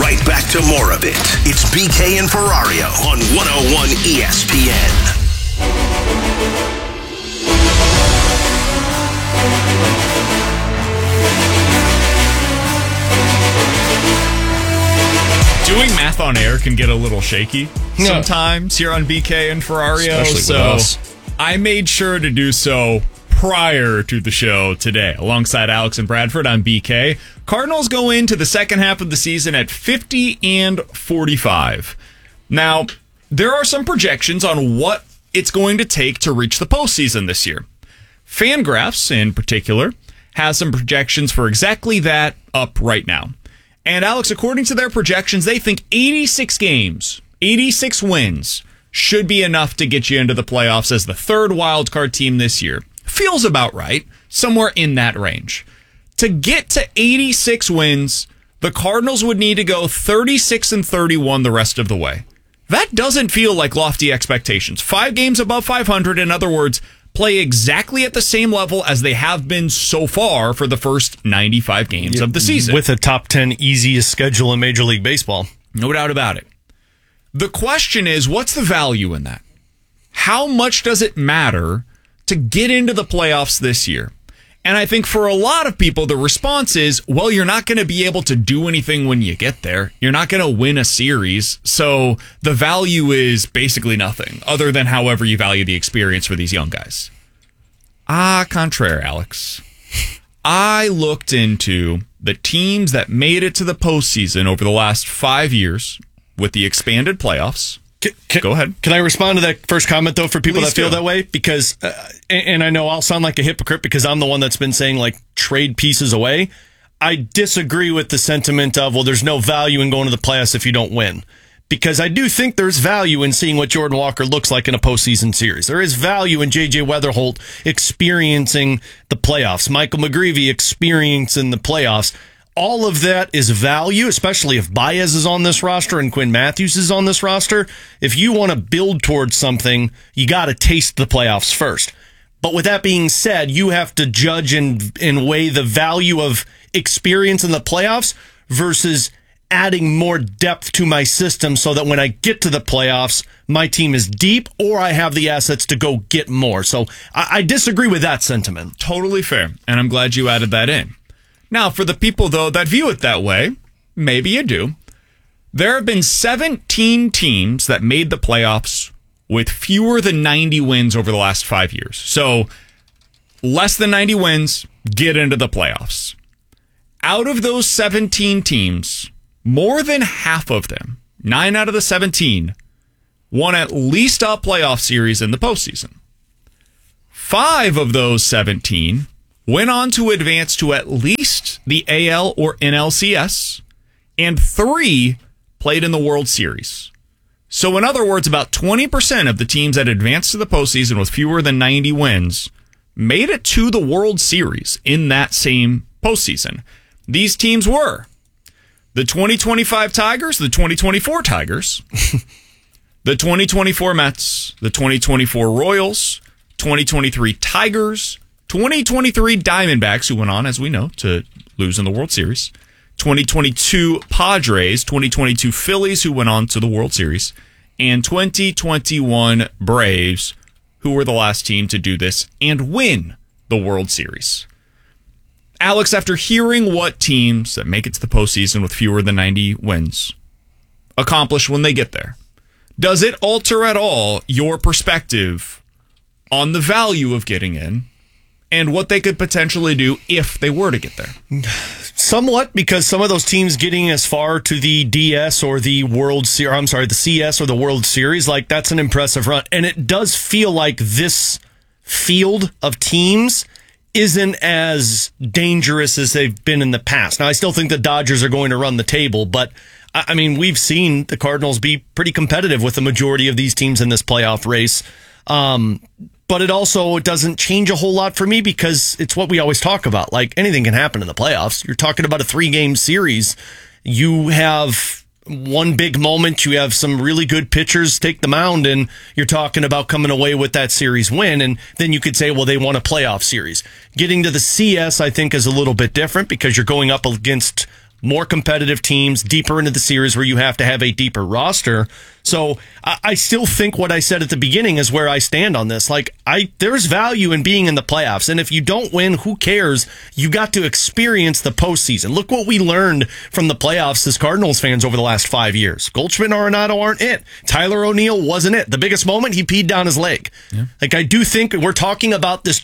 right back to more of it. It's BK and Ferrario on 101 ESPN. Doing math on air can get a little shaky sometimes here on BK and Ferrario. Especially with us. I made sure to do so prior to the show today. Alongside Alex and Bradford, I'm BK. Cardinals go into the second half of the season at 50-45. Now, there are some projections on what it's going to take to reach the postseason this year. Fangraphs, in particular, has some projections for exactly that up right now. And Alex, according to their projections, they think 86 games, 86 wins should be enough to get you into the playoffs as the third wildcard team this year. Feels about right, somewhere in that range. To get to 86 wins, the Cardinals would need to go 36-31 the rest of the way. That doesn't feel like lofty expectations. 5 games above 500, in other words, play exactly at the same level as they have been so far for the first 95 games of the season. With a top 10 easiest schedule in Major League Baseball. No doubt about it. The question is, what's the value in that? How much does it matter to get into the playoffs this year? And I think for a lot of people, the response is, well, you're not going to be able to do anything when you get there. You're not going to win a series. So the value is basically nothing other than however you value the experience for these young guys. Contraire, Alex. I looked into the teams that made it to the postseason over the last 5 years with the expanded playoffs. Go ahead. Can I respond to that first comment, though, for people Please that feel do. that way? Because, and I know I'll sound like a hypocrite because I'm the one that's been saying, like, trade pieces away. I disagree with the sentiment of, well, there's no value in going to the playoffs if you don't win. Because I do think there's value in seeing what Jordan Walker looks like in a postseason series. There is value in J.J. Weatherholt experiencing the playoffs. Michael McGreevy experiencing the playoffs. All of that is value, especially if Baez is on this roster and Quinn Matthews is on this roster. If you want to build towards something, you got to taste the playoffs first. But with that being said, you have to judge and weigh the value of experience in the playoffs versus adding more depth to my system so that when I get to the playoffs, my team is deep or I have the assets to go get more. So I disagree with that sentiment. Totally fair. And I'm glad you added that in. Now, for the people, though, that view it that way, maybe you do. There have been 17 teams that made the playoffs with fewer than 90 wins over the last 5 years. So, less than 90 wins, get into the playoffs. Out of those 17 teams, more than half of them, 9 out of the 17, won at least a playoff series in the postseason. 5 of those 17 went on to advance to at least the AL or NLCS, and 3 played in the World Series. So in other words, about 20% of the teams that advanced to the postseason with fewer than 90 wins made it to the World Series in that same postseason. These teams were the 2025 Tigers, the 2024 Tigers, the 2024 Mets, the 2024 Royals, 2023 Tigers, 2023 Diamondbacks, who went on, as we know, to lose in the World Series. 2022 Padres, 2022 Phillies, who went on to the World Series. And 2021 Braves, who were the last team to do this and win the World Series. Alex, after hearing what teams that make it to the postseason with fewer than 90 wins accomplish when they get there, does it alter at all your perspective on the value of getting in and what they could potentially do if they were to get there? Somewhat, because some of those teams getting as far to the DS or the the CS or the World Series, like that's an impressive run. And it does feel like this field of teams isn't as dangerous as they've been in the past. Now, I still think the Dodgers are going to run the table, but I mean, we've seen the Cardinals be pretty competitive with the majority of these teams in this playoff race. But it also doesn't change a whole lot for me because it's what we always talk about. Like, anything can happen in the playoffs. You're talking about a 3-game series. You have one big moment. You have some really good pitchers take the mound, and you're talking about coming away with that series win. And then you could say, well, they won a playoff series. Getting to the CS, I think, is a little bit different because you're going up against more competitive teams, deeper into the series where you have to have a deeper roster. So I still think what I said at the beginning is where I stand on this. Like, there's value in being in the playoffs. And if you don't win, who cares? You got to experience the postseason. Look what we learned from the playoffs as Cardinals fans over the last 5 years. Goldschmidt and Arenado aren't it. Tyler O'Neill wasn't it. The biggest moment, he peed down his leg. Yeah. Like, I do think we're talking about this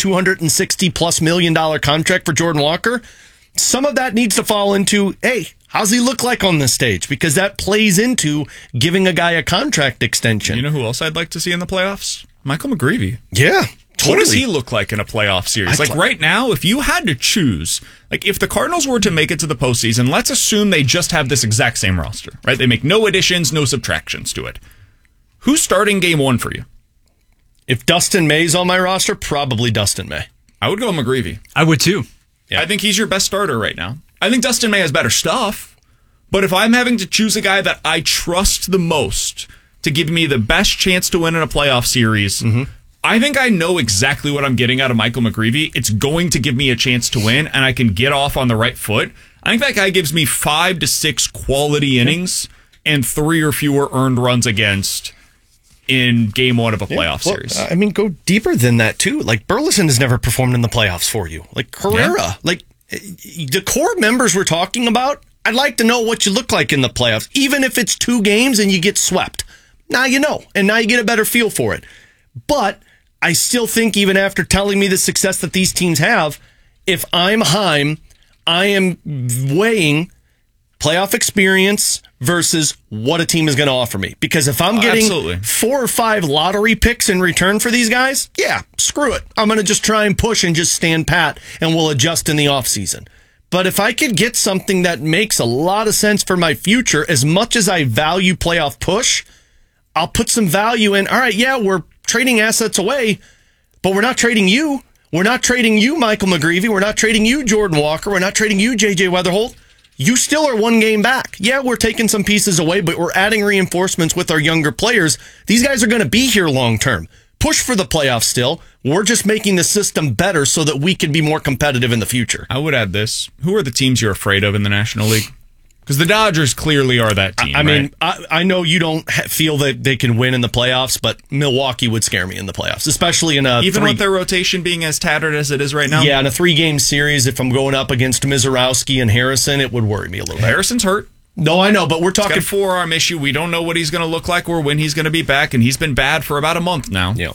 $260+ million contract for Jordan Walker. Some of that needs to fall into, hey, how's he look like on this stage? Because that plays into giving a guy a contract extension. You know who else I'd like to see in the playoffs? Michael McGreevy. Yeah, totally. What does he look like in a playoff series? Right now, if you had to choose, like if the Cardinals were to make it to the postseason, let's assume they just have this exact same roster, right? They make no additions, no subtractions to it. Who's starting game one for you? If Dustin May's on my roster, probably Dustin May. I would go McGreevy. I would too. Yeah. I think he's your best starter right now. I think Dustin May has better stuff, but if I'm having to choose a guy that I trust the most to give me the best chance to win in a playoff series, I think I know exactly what I'm getting out of Michael McGreevy. It's going to give me a chance to win, and I can get off on the right foot. I think that guy gives me 5 to 6 quality innings and 3 or fewer earned runs against in game one of a playoff series. I mean, go deeper than that, too. Like, Burleson has never performed in the playoffs for you. Like, Herrera. Like, the core members we're talking about, I'd like to know what you look like in the playoffs, even if it's 2 games and you get swept. Now you know, and now you get a better feel for it. But I still think, even after telling me the success that these teams have, if I'm Heim, I am weighing playoff experience versus what a team is going to offer me. Because if I'm getting 4 or 5 lottery picks in return for these guys, yeah, screw it. I'm going to just try and push and just stand pat, and we'll adjust in the offseason. But if I could get something that makes a lot of sense for my future, as much as I value playoff push, I'll put some value in. All right, yeah, we're trading assets away, but we're not trading you. We're not trading you, Michael McGreevy. We're not trading you, Jordan Walker. We're not trading you, J.J. Weatherholt. You still are 1 game back. Yeah, we're taking some pieces away, but we're adding reinforcements with our younger players. These guys are going to be here long term. Push for the playoffs still. We're just making the system better so that we can be more competitive in the future. I would add this. Who are the teams you're afraid of in the National League? Because the Dodgers clearly are that team. I mean, I know you don't feel that they can win in the playoffs, but Milwaukee would scare me in the playoffs, especially in even with their rotation being as tattered as it is right now. Yeah, in a 3-game series, if I'm going up against Mizorowski and Harrison, it would worry me a little bit. Harrison's hurt. No, I know, but we're talking he's got a forearm issue. We don't know what he's going to look like or when he's going to be back, and he's been bad for about a month now. Yeah,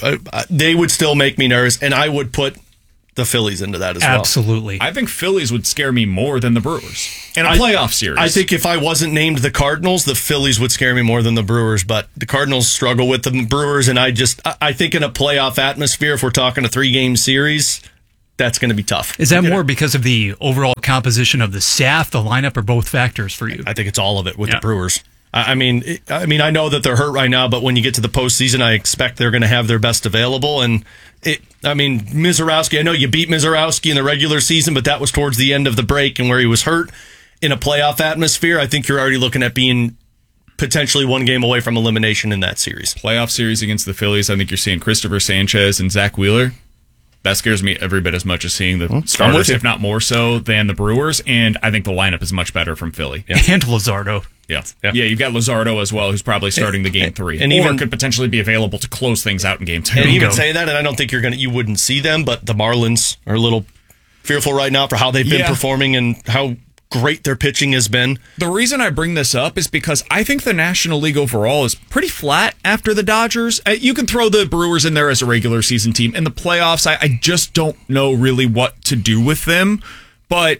they would still make me nervous, and I would put the Phillies into that as well. Absolutely. I think Phillies would scare me more than the Brewers in a playoff series. I think if I wasn't named the Cardinals, the Phillies would scare me more than the Brewers, but the Cardinals struggle with the Brewers, and I think in a playoff atmosphere, if we're talking a 3-game series, that's going to be tough. Is that more because of the overall composition of the staff, the lineup, or both factors for you? I think it's all of it with the Brewers. I mean, I know that they're hurt right now, but when you get to the postseason, I expect they're going to have their best available. And Mizorowski, I know you beat Mizorowski in the regular season, but that was towards the end of the break and where he was hurt. In a playoff atmosphere, I think you're already looking at being potentially 1 game away from elimination in that series. Playoff series against the Phillies, I think you're seeing Christopher Sanchez and Zach Wheeler. That scares me every bit as much as seeing the starters, if not more so, than the Brewers. And I think the lineup is much better from Philly. Yeah. And Luzardo. Yeah, you've got Luzardo as well, who's probably starting the game 3, and even could potentially be available to close things out in game 2. And even say that, and I don't think you wouldn't see them, but the Marlins are a little fearful right now for how they've been performing and how great their pitching has been. The reason I bring this up is because I think the National League overall is pretty flat after the Dodgers. You can throw the Brewers in there as a regular season team. In the playoffs, I just don't know really what to do with them, but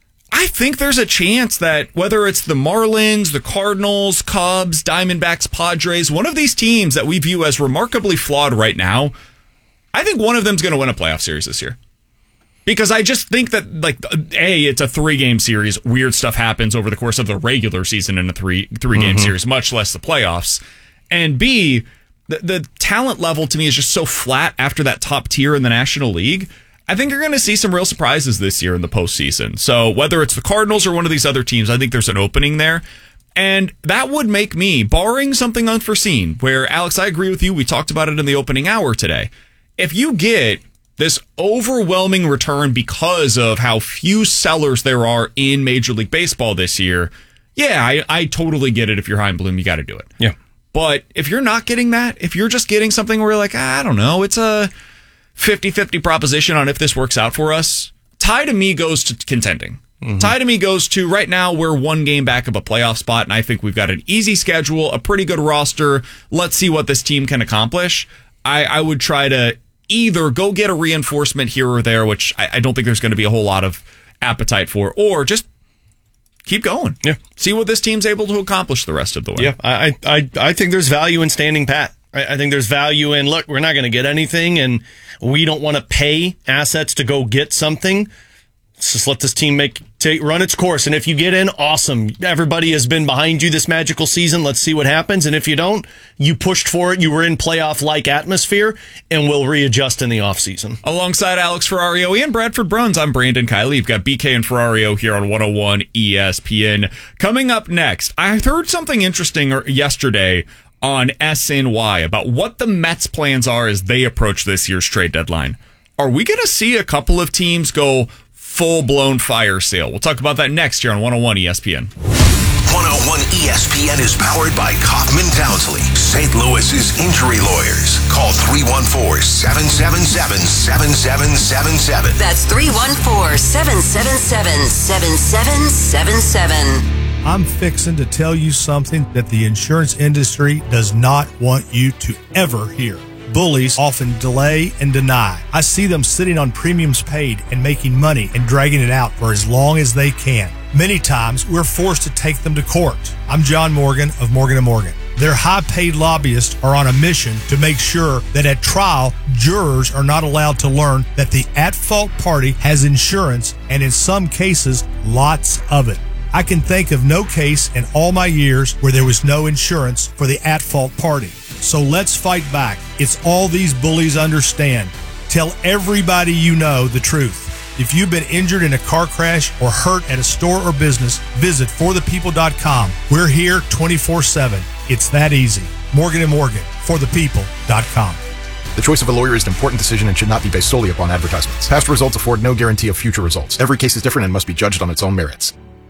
I think there's a chance that whether it's the Marlins, the Cardinals, Cubs, Diamondbacks, Padres, one of these teams that we view as remarkably flawed right now, I think one of them's going to win a playoff series this year. Because I just think that, it's a 3-game series. Weird stuff happens over the course of the regular season in a three-game series, much less the playoffs. And B, the talent level to me is just so flat after that top tier in the National League. I think you're going to see some real surprises this year in the postseason. So whether it's the Cardinals or one of these other teams, I think there's an opening there. And that would make me, barring something unforeseen, where, Alex, I agree with you. We talked about it in the opening hour today. If you get this overwhelming return because of how few sellers there are in Major League Baseball this year, yeah, I totally get it. If you're Chaim Bloom, you got to do it. Yeah. But if you're not getting that, if you're just getting something where you're like, I don't know, it's a 50-50 proposition on if this works out for us, Ty to me goes to contending. Ty to me goes to right now we're one game back of a playoff spot, and I think we've got an easy schedule, a pretty good roster. Let's see what this team can accomplish. I would try to either go get a reinforcement here or there, which I don't think there's going to be a whole lot of appetite for, or just keep going. Yeah. See what this team's able to accomplish the rest of the way. Yeah, I think there's value in standing pat. I think there's value in, look, we're not going to get anything, and we don't want to pay assets to go get something. Let's just let this team run its course. And if you get in, awesome. Everybody has been behind you this magical season. Let's see what happens. And if you don't, you pushed for it. You were in playoff-like atmosphere, and we'll readjust in the offseason. Alongside Alex Ferrario and Bradford Bruns, I'm Brandon Kiley. You've got BK and Ferrario here on 101 ESPN. Coming up next, I heard something interesting yesterday on SNY about what the Mets' plans are as they approach this year's trade deadline. Are we going to see a couple of teams go full-blown fire sale? We'll talk about that next year on 101 ESPN. 101 ESPN is powered by Kaufman Townsley, St. Louis's injury lawyers. Call 314-777-7777. That's 314-777-7777. I'm fixing to tell you something that the insurance industry does not want you to ever hear. Bullies often delay and deny. I see them sitting on premiums paid and making money and dragging it out for as long as they can. Many times, we're forced to take them to court. I'm John Morgan of Morgan & Morgan. Their high-paid lobbyists are on a mission to make sure that at trial, jurors are not allowed to learn that the at-fault party has insurance, and in some cases, lots of it. I can think of no case in all my years where there was no insurance for the at-fault party. So let's fight back. It's all these bullies understand. Tell everybody you know the truth. If you've been injured in a car crash or hurt at a store or business, visit forthepeople.com. We're here 24/7. It's that easy. Morgan & Morgan, forthepeople.com. The choice of a lawyer is an important decision and should not be based solely upon advertisements. Past results afford no guarantee of future results. Every case is different and must be judged on its own merits.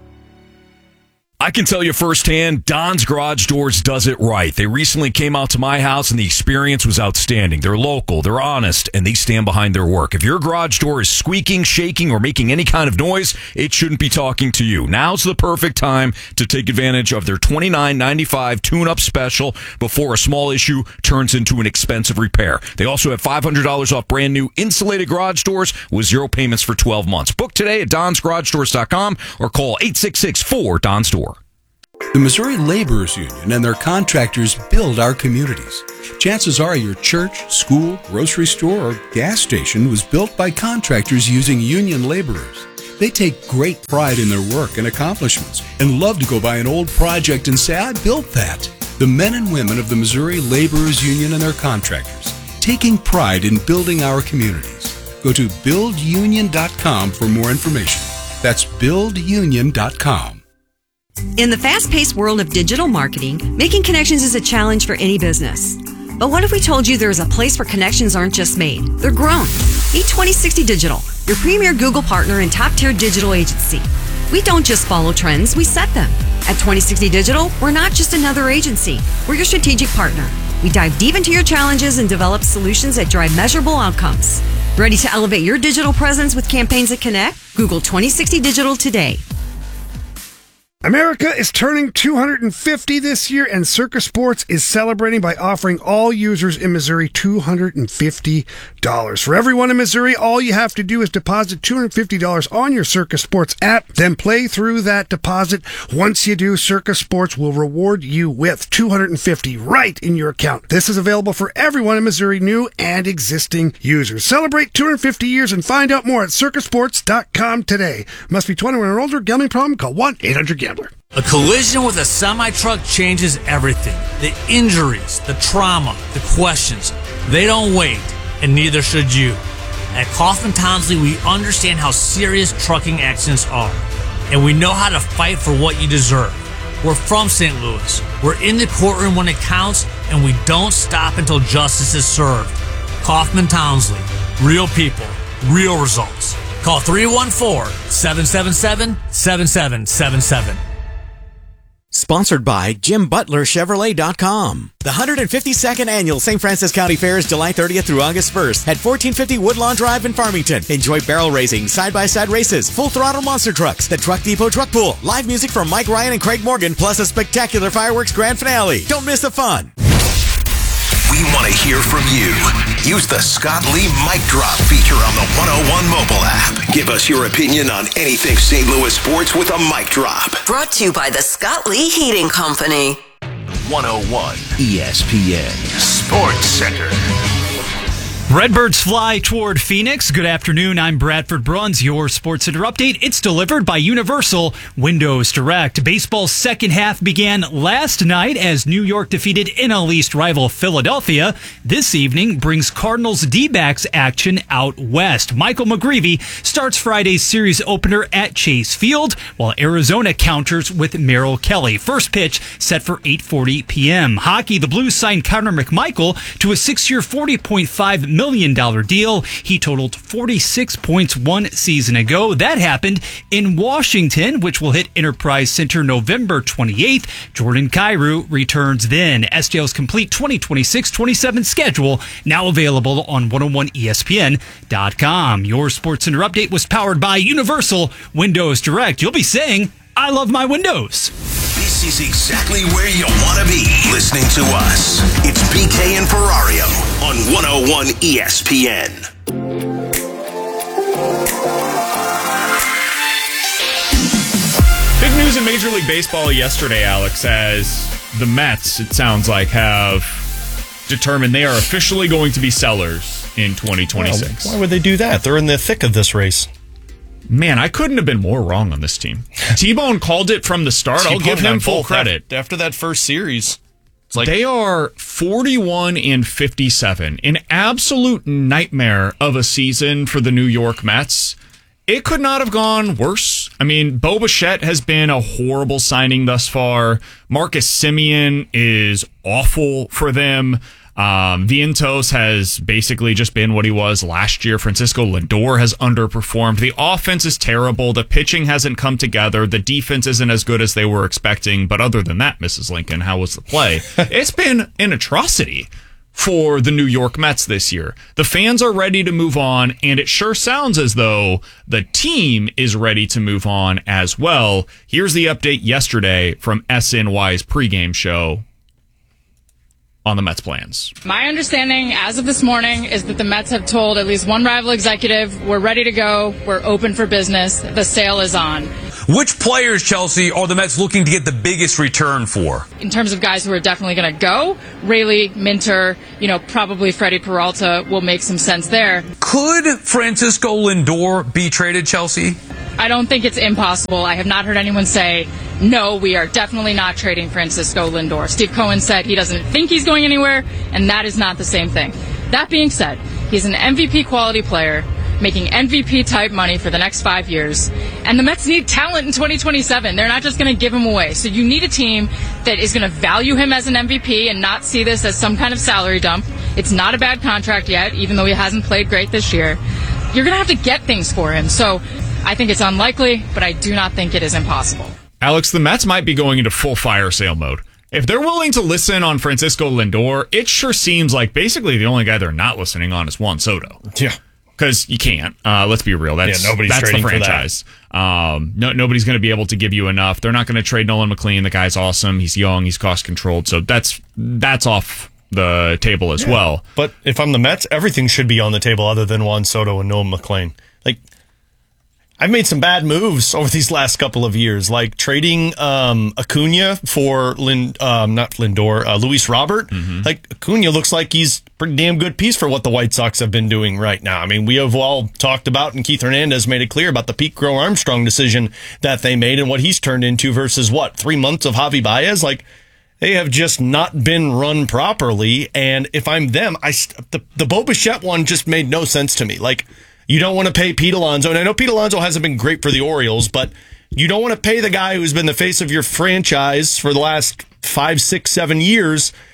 I can tell you firsthand, Don's Garage Doors does it right. They recently came out to my house, and the experience was outstanding. They're local, they're honest, and they stand behind their work. If your garage door is squeaking, shaking, or making any kind of noise, it shouldn't be talking to you. Now's the perfect time to take advantage of their $29.95 tune-up special before a small issue turns into an expensive repair. They also have $500 off brand new insulated garage doors with 0 payments for 12 months. Book today at donsgaragedoors.com or call 866-4-DONS-DOOR. The Missouri Laborers Union and their contractors build our communities. Chances are your church, school, grocery store, or gas station was built by contractors using union laborers. They take great pride in their work and accomplishments and love to go by an old project and say, I built that. The men and women of the Missouri Laborers Union and their contractors, taking pride in building our communities. Go to buildunion.com for more information. That's buildunion.com. In the fast-paced world of digital marketing, making connections is a challenge for any business. But what if we told you there is a place where connections aren't just made, they're grown? Meet 2060 Digital, your premier Google partner and top-tier digital agency. We don't just follow trends, we set them. At 2060 Digital, we're not just another agency, we're your strategic partner. We dive deep into your challenges and develop solutions that drive measurable outcomes. Ready to elevate your digital presence with campaigns that connect? Google 2060 Digital today. America is turning 250 this year, and Circa Sports is celebrating by offering all users in Missouri $250. For everyone in Missouri, all you have to do is deposit $250 on your Circa Sports app, then play through that deposit. Once you do, Circa Sports will reward you with $250 right in your account. This is available for everyone in Missouri, new and existing users. Celebrate 250 years and find out more at circasports.com today. Must be 21 or older. Gambling problem? Call 1-800-GAMBLER. A collision with a semi-truck changes everything. The injuries, the trauma, the questions. They don't wait, and neither should you. At Kaufman Townsley, we understand how serious trucking accidents are, and we know how to fight for what you deserve. We're from St. Louis. We're in the courtroom when it counts, and we don't stop until justice is served. Kaufman Townsley, real people, real results. Call 314-777-7777. Sponsored by JimButlerChevrolet.com. The 152nd Annual St. Francis County Fair is July 30th through August 1st at 1450 Woodlawn Drive in Farmington. Enjoy barrel racing, side-by-side races, full-throttle monster trucks, the Truck Depot Truck Pool, live music from Mike Ryan and Craig Morgan, plus a spectacular fireworks grand finale. Don't miss the fun. We want to hear from you. Use the Scott Lee Mic Drop feature on the 101 mobile app. Give us your opinion on anything St. Louis sports with a mic drop. Brought to you by the Scott Lee Heating Company. 101 ESPN Sports Center. Redbirds fly toward Phoenix. Good afternoon. I'm Bradford Bruns, your Sports Center update. It's delivered by Universal Windows Direct. Baseball's second half began last night as New York defeated NL East rival Philadelphia. This evening brings Cardinals D-backs action out west. Michael McGreevy starts Friday's series opener at Chase Field, while Arizona counters with Merrill Kelly. First pitch set for 8:40 p.m. Hockey, the Blues signed Connor McMichael to a 6-year, $40.5 million deal. He totaled 46 points one season ago. That happened in Washington, which will hit Enterprise Center November 28th. Jordan Kyrou returns then. STL's complete 2026-27 schedule now available on 101ESPN.com. Your Sports Center update was powered by Universal Windows Direct. You'll be saying, I love my windows. This is exactly where you want to be listening to us. It's BK and Ferrario on 101 ESPN. Big news in Major League Baseball yesterday, Alex, as the Mets, it sounds like, have determined they are officially going to be sellers in 2026. Why would they do that? They're in the thick of this race. Man, I couldn't have been more wrong on this team. T-Bone called it from the start. I'll give him full credit. After that first series, it's like they are 41-57, an absolute nightmare of a season for the New York Mets. It could not have gone worse. I mean, Bo Bichette has been a horrible signing thus far. Marcus Semien is awful for them. Vientos has basically just been what he was last year. Francisco Lindor has underperformed. The offense is terrible. The pitching hasn't come together. The defense isn't as good as they were expecting. But other than that, Mrs. Lincoln, how was the play? It's been an atrocity for the New York Mets this year. The fans are ready to move on, and it sure sounds as though the team is ready to move on as well. Here's the update yesterday from SNY's pregame show on the Mets' plans. My understanding as of this morning is that the Mets have told at least one rival executive, we're ready to go, we're open for business, the sale is on. Which players, Chelsea, are the Mets looking to get the biggest return for? In terms of guys who are definitely going to go, Raley, Minter, probably Freddie Peralta will make some sense there. Could Francisco Lindor be traded, Chelsea? I don't think it's impossible. I have not heard anyone say, no, we are definitely not trading Francisco Lindor. Steve Cohen said he doesn't think he's going anywhere, and that is not the same thing. That being said, he's an MVP quality player, making MVP-type money for the next 5 years. And the Mets need talent in 2027. They're not just going to give him away. So you need a team that is going to value him as an MVP and not see this as some kind of salary dump. It's not a bad contract yet, even though he hasn't played great this year. You're going to have to get things for him. So I think it's unlikely, but I do not think it is impossible. Alex, the Mets might be going into full fire sale mode. If they're willing to listen on Francisco Lindor, it sure seems like basically the only guy they're not listening on is Juan Soto. Yeah. Because you can't. Let's be real. That's the franchise. Nobody's going to be able to give you enough. They're not going to trade Nolan McLean. The guy's awesome. He's young. He's cost controlled. So that's off the table as well. But if I'm the Mets, everything should be on the table other than Juan Soto and Nolan McLean. I've made some bad moves over these last couple of years, like trading Acuna for Luis Robert. Mm-hmm. Acuna looks like he's a pretty damn good piece for what the White Sox have been doing right now. I mean, we have all talked about, and Keith Hernandez made it clear about the Pete Crow Armstrong decision that they made and what he's turned into versus 3 months of Javi Baez. They have just not been run properly. And if I'm them, the Bo Bichette one just made no sense to me. You don't want to pay Pete Alonso, and I know Pete Alonso hasn't been great for the Orioles, but you don't want to pay the guy who's been the face of your franchise for the last 5, 6, 7 years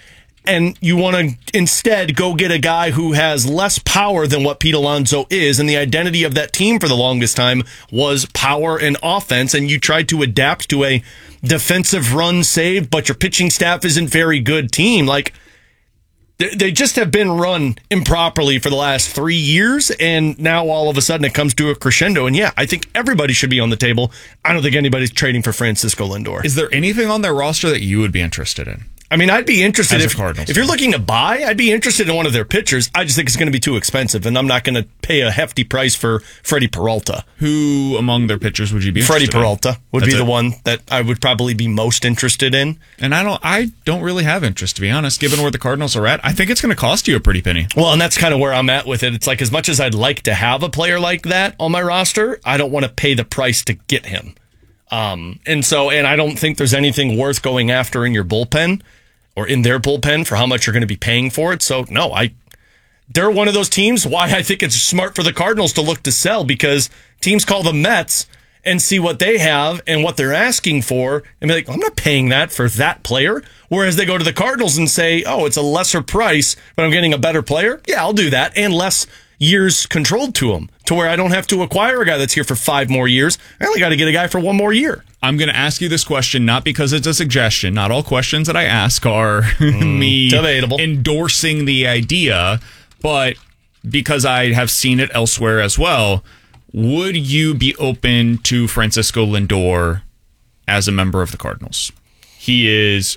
and you want to instead go get a guy who has less power than what Pete Alonso is, and the identity of that team for the longest time was power and offense, and you tried to adapt to a defensive run save, but your pitching staff isn't very good team. Like, they just have been run improperly for the last 3 years, and now all of a sudden it comes to a crescendo. And yeah, I think everybody should be on the table. I don't think anybody's trading for Francisco Lindor. Is there anything on their roster that you would be interested in? I mean, I'd be interested if you're looking to buy, I'd be interested in one of their pitchers. I just think it's going to be too expensive, and I'm not going to pay a hefty price for Freddie Peralta. Who among their pitchers would you be interested Freddie Peralta would be the one that I would probably be most interested in. And I don't really have interest, to be honest, given where the Cardinals are at. I think it's going to cost you a pretty penny. Well, and that's kind of where I'm at with it. It's like, as much as I'd like to have a player like that on my roster, I don't want to pay the price to get him. And I don't think there's anything worth going after in your bullpen, or in their bullpen, for how much you're going to be paying for it. So, no, they're one of those teams why I think it's smart for the Cardinals to look to sell, because teams call the Mets and see what they have and what they're asking for and be like, I'm not paying that for that player. Whereas they go to the Cardinals and say, oh, it's a lesser price, but I'm getting a better player. Yeah, I'll do that. And less years controlled to them, to where I don't have to acquire a guy that's here for 5 more years. I only got to get a guy for 1 more year. I'm going to ask you this question, not because it's a suggestion. Not all questions that I ask are me debatable, endorsing the idea, but because I have seen it elsewhere as well. Would you be open to Francisco Lindor as a member of the Cardinals? He is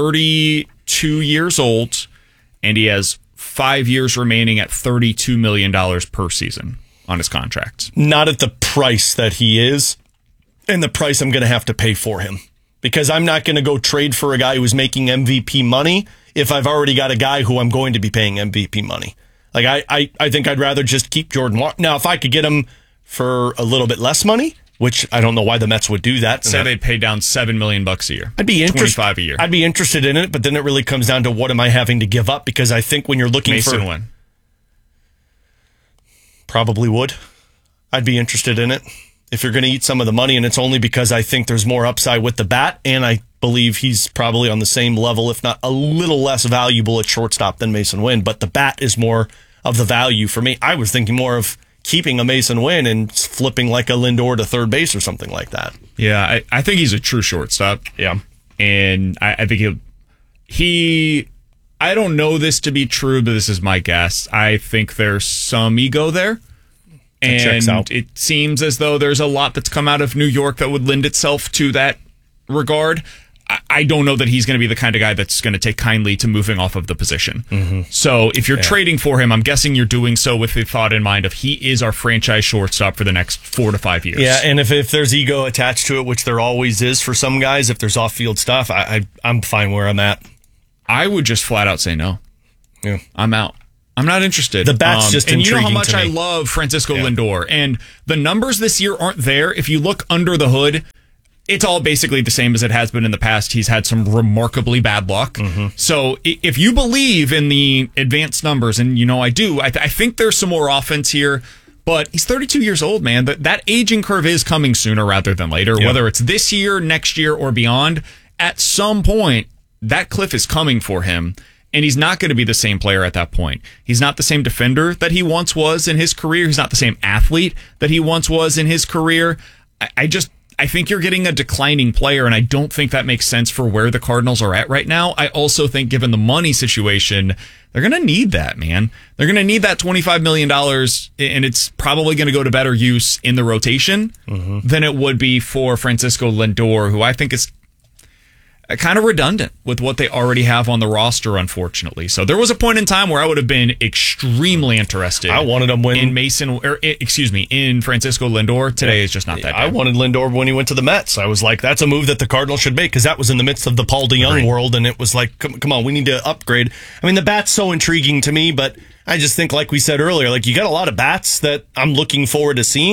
32 years old, and he has 5 years remaining at $32 million per season on his contract. Not at the price that he is, and the price I'm going to have to pay for him. Because I'm not going to go trade for a guy who's making MVP money if I've already got a guy who I'm going to be paying MVP money. Like, I think I'd rather just keep Jordan Walker. Now, if I could get him for a little bit less money, which I don't know why the Mets would do that. Say they'd pay down $7 million a year. I'd be interested. 25 a year. I'd be interested in it, but then it really comes down to what am I having to give up? Because I think when you're looking Mason Wynn. Probably would. I'd be interested in it. If you're going to eat some of the money, and it's only because I think there's more upside with the bat, and I believe he's probably on the same level, if not a little less valuable at shortstop than Mason Wynn, but the bat is more of the value for me. I was thinking more of keeping a Mason Wynn and flipping like a Lindor to third base or something like that. Yeah, I think he's a true shortstop. Yeah. And I think I don't know this to be true, but this is my guess. I think there's some ego there. And it seems as though there's a lot that's come out of New York that would lend itself to that regard. I don't know that he's going to be the kind of guy that's going to take kindly to moving off of the position. Mm-hmm. So if you're trading for him, I'm guessing you're doing so with the thought in mind of he is our franchise shortstop for the next 4 to 5 years. Yeah, and if there's ego attached to it, which there always is for some guys, if there's off-field stuff, I'm fine where I'm at. I would just flat out say no. Yeah, I'm out. I'm not interested. The bat's just and intriguing. You know how much to me. I love Francisco Lindor, and the numbers this year aren't there. If you look under the hood, it's all basically the same as it has been in the past. He's had some remarkably bad luck. Mm-hmm. So if you believe in the advanced numbers, and you know I do, I think there's some more offense here. But he's 32 years old, man. That aging curve is coming sooner rather than later. Yep. Whether it's this year, next year, or beyond, at some point, that cliff is coming for him. And he's not going to be the same player at that point. He's not the same defender that he once was in his career. He's not the same athlete that he once was in his career. I think you're getting a declining player, and I don't think that makes sense for where the Cardinals are at right now. I also think, given the money situation, they're going to need that, man. They're going to need that $25 million, and it's probably going to go to better use in the rotation than it would be for Francisco Lindor, who I think is kind of redundant with what they already have on the roster, unfortunately. So there was a point in time where I would have been extremely interested. I wanted him when in in Francisco Lindor. Today is just not that bad. I wanted Lindor when he went to the Mets. I was like, that's a move that the Cardinals should make, because that was in the midst of the Paul DeJong world, and it was like, come on, we need to upgrade. I mean, the bat's so intriguing to me, but I just think, like we said earlier, like, you got a lot of bats that I'm looking forward to seeing.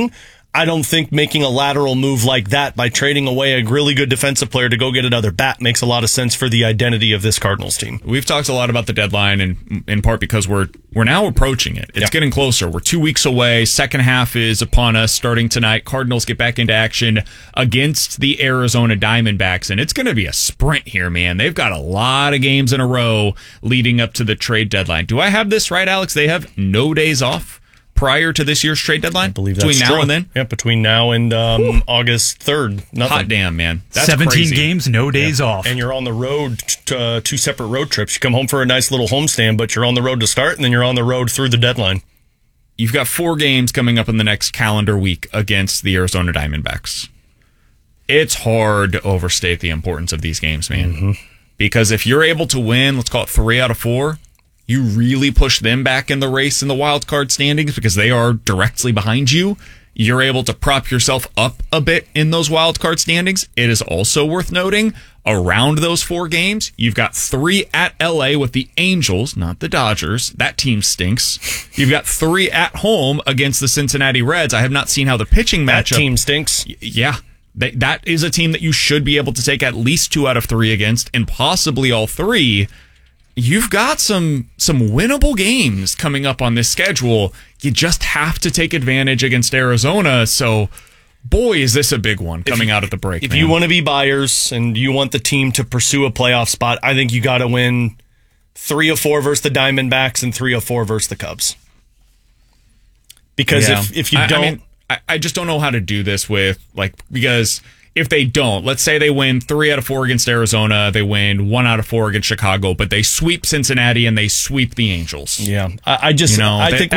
I don't think making a lateral move like that by trading away a really good defensive player to go get another bat makes a lot of sense for the identity of this Cardinals team. We've talked a lot about the deadline, and in part because we're now approaching it. It's getting closer. We're 2 weeks away. Second half is upon us starting tonight. Cardinals get back into action against the Arizona Diamondbacks, and it's going to be a sprint here, man. They've got a lot of games in a row leading up to the trade deadline. Do I have this right, Alex? They have no days off prior to this year's trade deadline? I believe that's between now and then? Yeah, between now and August 3rd. Nothing. Hot damn, man. That's 17 crazy. games, no days off. And you're on the road to 2 separate road trips. You come home for a nice little homestand, but you're on the road to start, and then you're on the road through the deadline. You've got 4 games coming up in the next calendar week against the Arizona Diamondbacks. It's hard to overstate the importance of these games, man. Mm-hmm. Because if you're able to win, let's call it 3 out of 4, you really push them back in the race in the wild card standings because they are directly behind you. You're able to prop yourself up a bit in those wild card standings. It is also worth noting, around those 4 games, you've got 3 at LA with the Angels, not the Dodgers. That team stinks. You've got 3 at home against the Cincinnati Reds. I have not seen how the pitching matchup... That team stinks. Yeah. That is a team that you should be able to take at least 2 out of 3 against, and possibly all 3. You've got some winnable games coming up on this schedule. You just have to take advantage against Arizona. So, boy, is this a big one coming out of the break. If you want to be buyers and you want the team to pursue a playoff spot, I think you got to win 3 of 4 versus the Diamondbacks and 3 of 4 versus the Cubs. Because if you don't... I just don't know how to do this because if they don't, let's say they win 3 out of 4 against Arizona, they win 1 out of 4 against Chicago, but they sweep Cincinnati and they sweep the Angels. Yeah, I think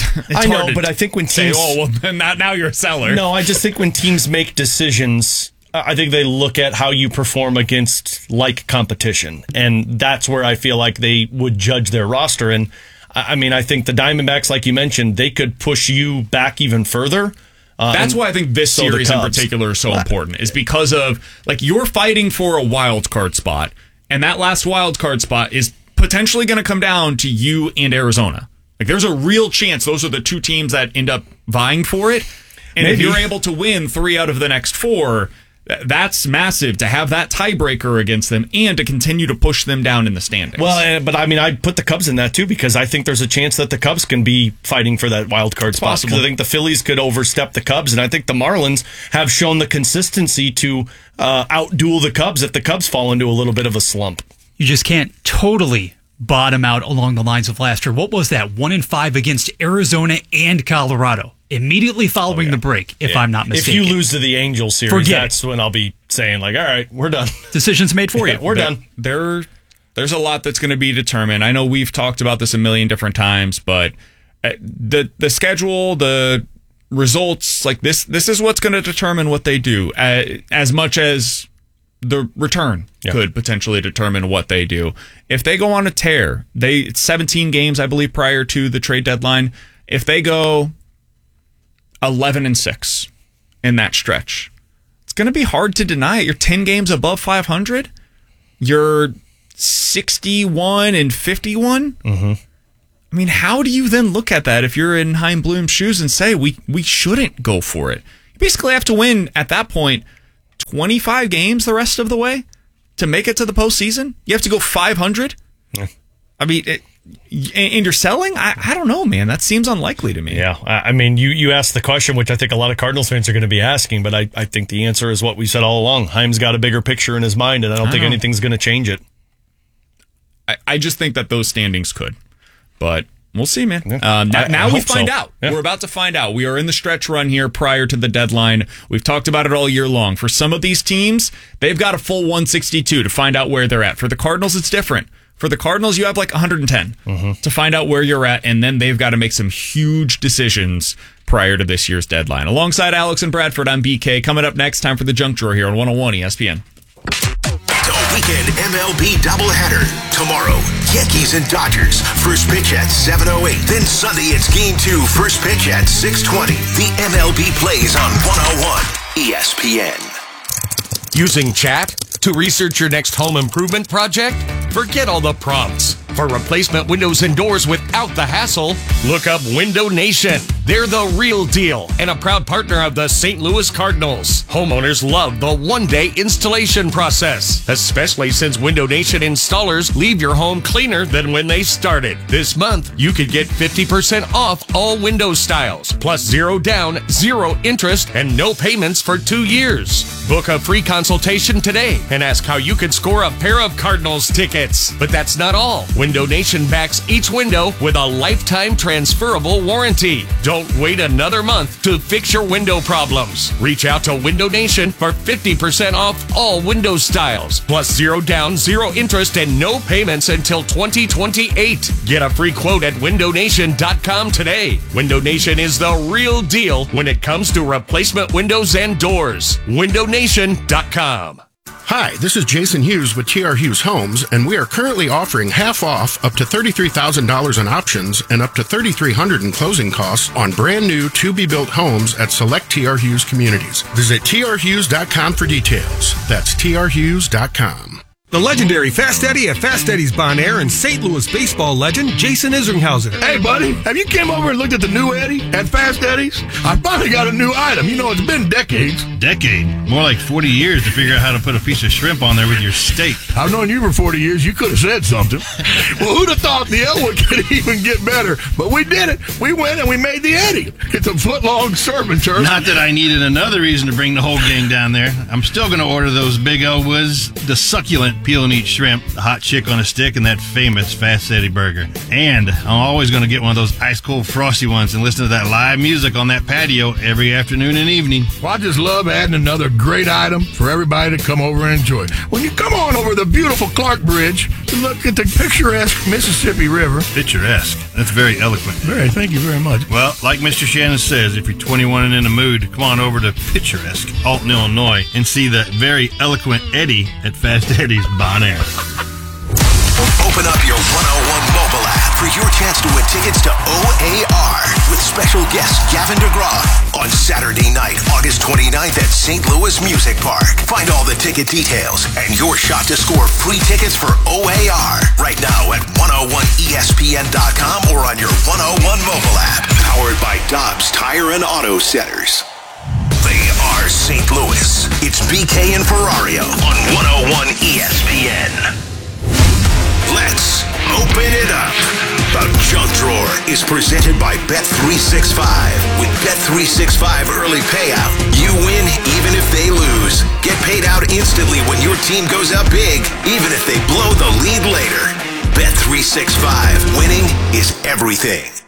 when teams, now you're a seller. No, I just think when teams make decisions, I think they look at how you perform against like competition, and that's where I feel like they would judge their roster. And I mean, I think the Diamondbacks, like you mentioned, they could push you back even further. That's why I think this series in particular is so important, is because of, you're fighting for a wild card spot, and that last wild card spot is potentially going to come down to you and Arizona. There's a real chance those are the 2 teams that end up vying for it. And if you're able to win 3 out of the next 4, that's massive to have that tiebreaker against them and to continue to push them down in the standings. Well, but I mean, I'd put the Cubs in that too, because I think there's a chance that the Cubs can be fighting for that wild card spot. Because I think the Phillies could overstep the Cubs, and I think the Marlins have shown the consistency to outduel the Cubs if the Cubs fall into a little bit of a slump. You just can't totally bottom out along the lines of last year. What was that? 1-5 against Arizona and Colorado immediately following the break, if I'm not mistaken. If you lose to the Angels series, that's when I'll be saying, all right, we're done. Decisions made for you. We're done. There's a lot that's going to be determined. I know we've talked about this a million different times, but the schedule, the results, this is what's going to determine what they do, as much as the return could potentially determine what they do. If they go on a tear, it's 17 games, I believe, prior to the trade deadline. If they go 11-6 in that stretch, it's going to be hard to deny it. You're 10 games above 500. You're 61-51. Mm-hmm. I mean, how do you then look at that if you're in Chaim Bloom's shoes and say we shouldn't go for it? You basically have to win at that point 25 games the rest of the way to make it to the postseason. You have to go 500. Yeah. I mean, and you're selling? I don't know, man. That seems unlikely to me. Yeah, I mean, you asked the question, which I think a lot of Cardinals fans are going to be asking, but I think the answer is what we said all along. Chaim's got a bigger picture in his mind, and I don't think anything's going to change it. I just think that those standings could, but we'll see, man. Yeah. Now we find out. Yeah. We're about to find out. We are in the stretch run here prior to the deadline. We've talked about it all year long. For some of these teams, they've got a full 162 to find out where they're at. For the Cardinals, it's different. For the Cardinals, you have 110 to find out where you're at, and then they've got to make some huge decisions prior to this year's deadline. Alongside Alex and Bradford, I'm BK. Coming up next, time for the Junk Drawer here on 101 ESPN. The weekend MLB doubleheader. Tomorrow, Yankees and Dodgers. First pitch at 7:08. Then Sunday, it's Game 2. First pitch at 6:20. The MLB plays on 101 ESPN. Using chat to research your next home improvement project? Forget all the prompts. For replacement windows and doors without the hassle, look up Window Nation. They're the real deal and a proud partner of the St. Louis Cardinals. Homeowners love the one-day installation process, especially since Window Nation installers leave your home cleaner than when they started. This month, you could get 50% off all window styles, plus 0 down, 0 interest, and no payments for 2 years. Book a free consultation today and ask how you could score a pair of Cardinals tickets. But that's not all. Window Nation backs each window with a lifetime transferable warranty. Don't wait another month to fix your window problems. Reach out to Window Nation for 50% off all window styles, plus 0 down, 0 interest, and no payments until 2028. Get a free quote at windownation.com today. Window Nation is the real deal when it comes to replacement windows and doors. windownation.com. Hi, this is Jason Hughes with TR Hughes Homes, and we are currently offering half off up to $33,000 in options and up to $3,300 in closing costs on brand new to-be-built homes at select TR Hughes communities. Visit trhughes.com for details. That's trhughes.com. The legendary Fast Eddie at Fast Eddie's Bon Air and St. Louis baseball legend Jason Isringhausen. Hey, buddy, have you came over and looked at the new Eddie at Fast Eddie's? I finally got a new item. You know, it's been decades. Decade? More like 40 years to figure out how to put a piece of shrimp on there with your steak. I've known you for 40 years. You could have said something. Well, who'd have thought the Elwood could even get better? But we did it. We went and we made the Eddie. It's a foot-long serving turkey. Not that I needed another reason to bring the whole gang down there. I'm still going to order those big Elwoods, the succulent peel and eat shrimp, the hot chick on a stick, and that famous Fast Eddie burger. And I'm always going to get one of those ice-cold frosty ones and listen to that live music on that patio every afternoon and evening. Well, I just love adding another great item for everybody to come over and enjoy. When you come on over the beautiful Clark Bridge and look at the picturesque Mississippi River. Picturesque. That's very eloquent. Thank you very much. Well, like Mr. Shannon says, if you're 21 and in the mood, come on over to picturesque Alton, Illinois, and see the very eloquent Eddie at Fast Eddie's Bon Air. Open up your 101 mobile app for your chance to win tickets to OAR with special guest Gavin DeGraw on Saturday night, August 29th at St. Louis Music Park. Find all the ticket details and your shot to score free tickets for OAR right now at 101ESPN.com or on your 101 mobile app. Powered by Dobbs Tire and Auto Centers. They are St. Louis. It's BK and Ferrario on 101 ESPN. Let's open it up. The Junk Drawer is presented by Bet365. With Bet365 early payout, you win even if they lose. Get paid out instantly when your team goes up big, even if they blow the lead later. Bet365. Winning is everything.